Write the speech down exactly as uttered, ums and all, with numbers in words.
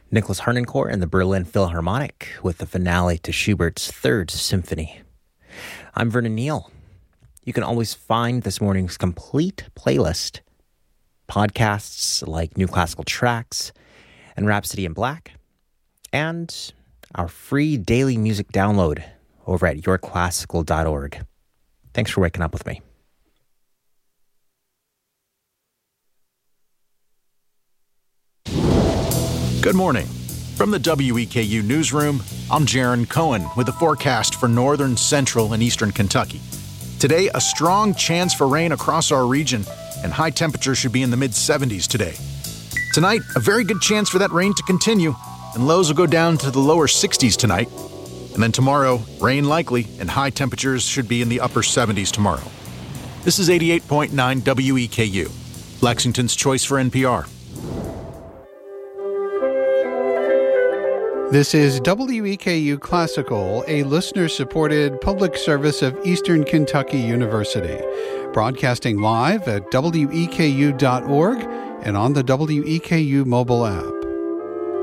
Nicholas Harnoncourt and the Berlin Philharmonic with the finale to Schubert's Third Symphony. I'm Vernon Neal. You can always find this morning's complete playlist, podcasts like New Classical Tracks and Rhapsody in Black, and our free daily music download over at your classical dot org. Thanks for waking up with me. Good morning. From the W E K U newsroom, I'm Jaron Cohen with the forecast for northern, central, and eastern Kentucky. Today, a strong chance for rain across our region, and high temperatures should be in the mid seventies today. Tonight, a very good chance for that rain to continue, and lows will go down to the lower sixties tonight. And then tomorrow, rain likely, and high temperatures should be in the upper seventies tomorrow. This is eighty-eight point nine W E K U, Lexington's choice for N P R. This is W E K U Classical, a listener-supported public service of Eastern Kentucky University, broadcasting live at W E K U dot org and on the W E K U mobile app.